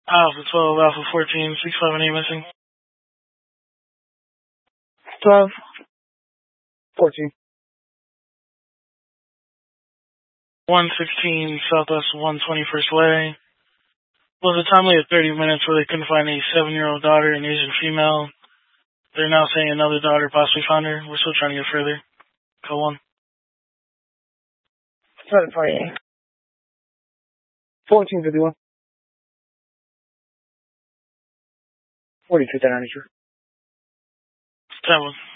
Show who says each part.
Speaker 1: Alpha 12, Alpha 14, 658 missing.
Speaker 2: 12. 14.
Speaker 1: 116 Southwest 121st Way. Was a timely at 30 minutes where they couldn't find a 7-year-old daughter, an Asian female. They're now saying another daughter possibly found her. We're still trying to get further. Call 1.
Speaker 2: 748. 1451. 42 down on you.
Speaker 1: 10-1.